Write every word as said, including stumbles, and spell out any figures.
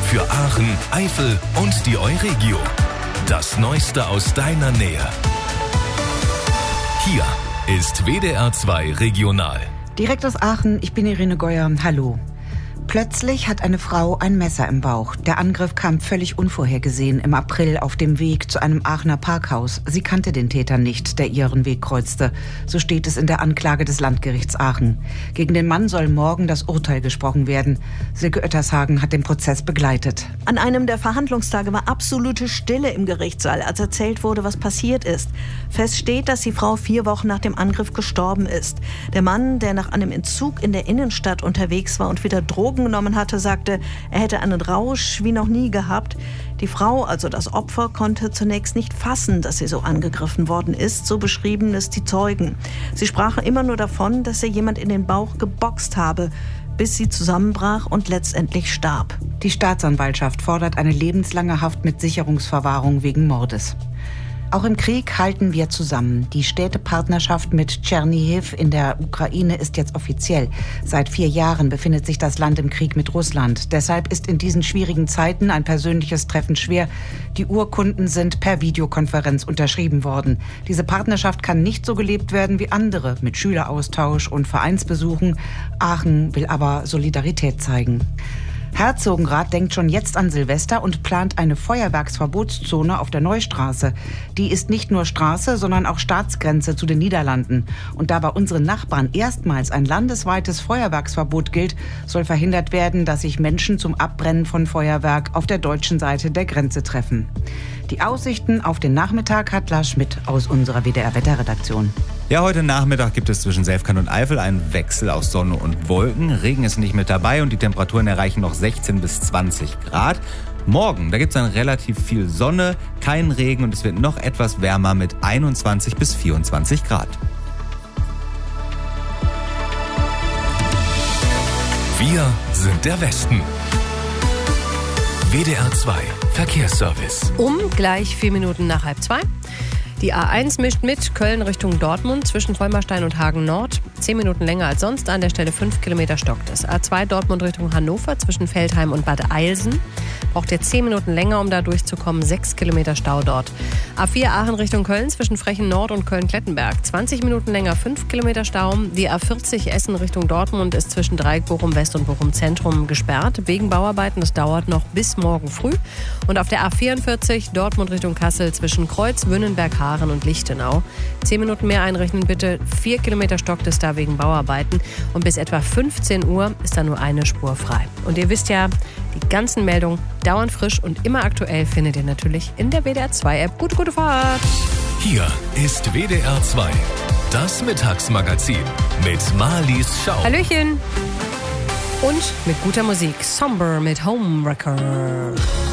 für Aachen, Eifel und die Euregio. Das Neueste aus deiner Nähe. Hier ist W D R zwei Regional. Direkt aus Aachen, ich bin Irene Geuer. Hallo. Plötzlich hat eine Frau ein Messer im Bauch. Der Angriff kam völlig unvorhergesehen im April auf dem Weg zu einem Aachener Parkhaus. Sie kannte den Täter nicht, der ihren Weg kreuzte. So steht es in der Anklage des Landgerichts Aachen. Gegen den Mann soll morgen das Urteil gesprochen werden. Silke Oettershagen hat den Prozess begleitet. An einem der Verhandlungstage war absolute Stille im Gerichtssaal, als erzählt wurde, was passiert ist. Fest steht, dass die Frau vier Wochen nach dem Angriff gestorben ist. Der Mann, der nach einem Entzug in der Innenstadt unterwegs war und wieder Drogen genommen hatte, sagte, er hätte einen Rausch wie noch nie gehabt. Die Frau, also das Opfer, konnte zunächst nicht fassen, dass sie so angegriffen worden ist, so beschrieben es die Zeugen. Sie sprachen immer nur davon, dass ihr jemand in den Bauch geboxt habe, bis sie zusammenbrach und letztendlich starb. Die Staatsanwaltschaft fordert eine lebenslange Haft mit Sicherungsverwahrung wegen Mordes. Auch im Krieg halten wir zusammen. Die Städtepartnerschaft mit Tschernihiv in der Ukraine ist jetzt offiziell. Seit vier Jahren befindet sich das Land im Krieg mit Russland. Deshalb ist in diesen schwierigen Zeiten ein persönliches Treffen schwer. Die Urkunden sind per Videokonferenz unterschrieben worden. Diese Partnerschaft kann nicht so gelebt werden wie andere, mit Schüleraustausch und Vereinsbesuchen. Aachen will aber Solidarität zeigen. Herzogenrath denkt schon jetzt an Silvester und plant eine Feuerwerksverbotszone auf der Neustraße. Die ist nicht nur Straße, sondern auch Staatsgrenze zu den Niederlanden. Und da bei unseren Nachbarn erstmals ein landesweites Feuerwerksverbot gilt, soll verhindert werden, dass sich Menschen zum Abbrennen von Feuerwerk auf der deutschen Seite der Grenze treffen. Die Aussichten auf den Nachmittag hat Lars Schmidt aus unserer W D R-Wetterredaktion. Ja, heute Nachmittag gibt es zwischen Selfkant und Eifel einen Wechsel aus Sonne und Wolken. Regen ist nicht mit dabei und die Temperaturen erreichen noch sechzehn bis zwanzig Grad. Morgen, da gibt es dann relativ viel Sonne, kein Regen und es wird noch etwas wärmer mit einundzwanzig bis vierundzwanzig Grad. Wir sind der Westen. W D R zwei Verkehrsservice. Um gleich vier Minuten nach halb zwei. Die A eins mischt mit Köln Richtung Dortmund zwischen Vollmerstein und Hagen Nord. Zehn Minuten länger als sonst, an der Stelle fünf Kilometer stockt es. A zwei Dortmund Richtung Hannover zwischen Veltheim und Bad Eilsen. Braucht ihr zehn Minuten länger, um da durchzukommen. Sechs Kilometer Stau dort. A vier Aachen Richtung Köln zwischen Frechen Nord und Köln-Klettenberg. zwanzig Minuten länger, fünf Kilometer Stau. Die A vierzig Essen Richtung Dortmund ist zwischen Dreieck Bochum West und Bochum Zentrum gesperrt. Wegen Bauarbeiten, das dauert noch bis morgen früh. Und auf der A vierundvierzig Dortmund Richtung Kassel zwischen Kreuz, Wünnenberg, Haaren und Lichtenau. Zehn Minuten mehr einrechnen bitte. Vier Kilometer stockt es da wegen Bauarbeiten. Und bis etwa fünfzehn Uhr ist da nur eine Spur frei. Und ihr wisst ja, die ganzen Meldungen dauernd frisch und immer aktuell findet ihr natürlich in der W D R zwei App. Gute, gute Fahrt! Hier ist W D R zwei, das Mittagsmagazin mit Marlies Schau. Hallöchen! Und mit guter Musik. Somber mit Homewrecker.